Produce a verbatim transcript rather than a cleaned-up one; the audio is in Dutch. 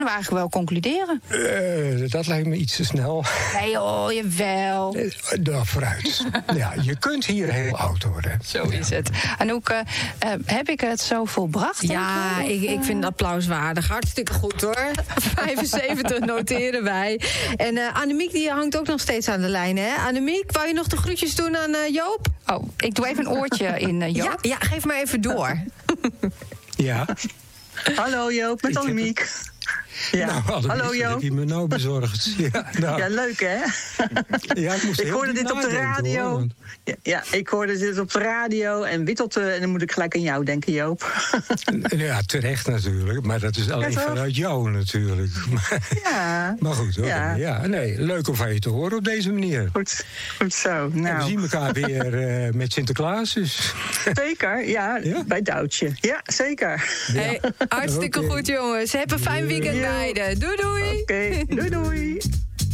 we eigenlijk wel concluderen? Uh, dat lijkt me iets te snel. Nee, oh, jawel. Uh, nou, vooruit. Ja, je kunt hier heel oud worden. Zo is het. Anouk, uh, uh, heb ik het zo volbracht? Ja, of, ik, ik vind het applauswaardig. Hartstikke goed, hoor. vijfenzeventig noteren wij. En uh, Annemiek, die hangt ook nog steeds aan de lijn, hè? Annemiek, wou je nog de groetjes doen aan uh, Joop? Oh, ik doe even een oortje in, uh, Joop. Ja, ja, geef maar even door. Ja. Hallo Joop, met Annemiek. Ja. Nou, hallo Joop. Heb je me nou bezorgd? Ja, nou. Ja, leuk hè? Ja, ik moest ik hoorde dit op de radio. Hoor, ja, ja, ik hoorde dit op de radio en Wittelte, en dan moet ik gelijk aan jou denken, Joop. Ja, terecht natuurlijk, maar dat is alleen ja, vanuit jou natuurlijk. Ja. Maar goed, hoor. Ja. Ja, nee, leuk om van je te horen op deze manier. Goed, goed zo. Nou. En we zien elkaar weer uh, met Sinterklaas dus. Zeker, ja, ja, bij Doutje. Ja, zeker. Ja. Hey, hartstikke okay. goed, jongens. Heb een fijn weekend, ja. beiden. Doei, doei. Oké, okay. doei, doei.